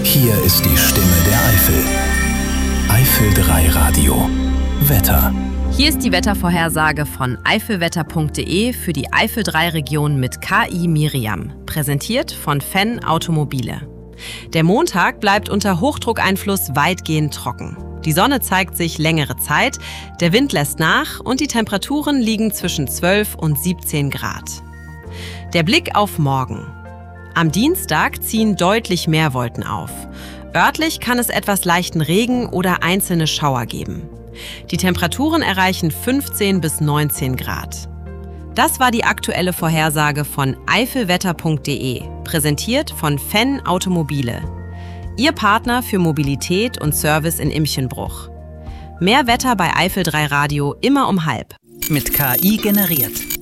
Hier ist die Stimme der Eifel. Eifel 3 Radio. Wetter. Hier ist die Wettervorhersage von eifelwetter.de für die Eifel 3 Region mit KI Miriam, präsentiert von Fenn Automobile. Der Montag bleibt unter Hochdruckeinfluss weitgehend trocken. Die Sonne zeigt sich längere Zeit, der Wind lässt nach und die Temperaturen liegen zwischen 12 und 17 Grad. Der Blick auf morgen. Am Dienstag ziehen deutlich mehr Wolken auf. Örtlich kann es etwas leichten Regen oder einzelne Schauer geben. Die Temperaturen erreichen 15 bis 19 Grad. Das war die aktuelle Vorhersage von eifelwetter.de, präsentiert von Fenn Automobile. Ihr Partner für Mobilität und Service in Imchenbruch. Mehr Wetter bei Eifel 3 Radio immer um halb. Mit KI generiert.